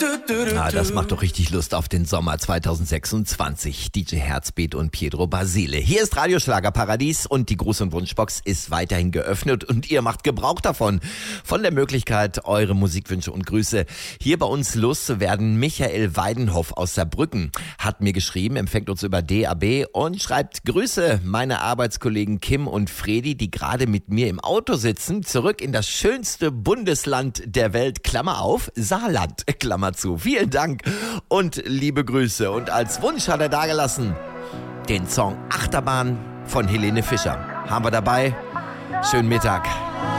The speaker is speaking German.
Das macht doch richtig Lust auf den Sommer 2026. DJ Herzbeat und Pietro Basile. Hier ist Radioschlagerparadies und die Gruß- und Wunschbox ist weiterhin geöffnet und ihr macht Gebrauch davon. Von der Möglichkeit, eure Musikwünsche und Grüße hier bei uns loszuwerden. Michael Weidenhoff aus Saarbrücken hat mir geschrieben, empfängt uns über DAB und schreibt: Grüße meine Arbeitskollegen Kim und Fredi, die gerade mit mir im Auto sitzen, zurück in das schönste Bundesland der Welt, Klammer auf, Saarland, Klammer zu. Vielen Dank und liebe Grüße. Und als Wunsch hat er dagelassen den Song Achterbahn von Helene Fischer. Haben wir dabei. Schönen Mittag.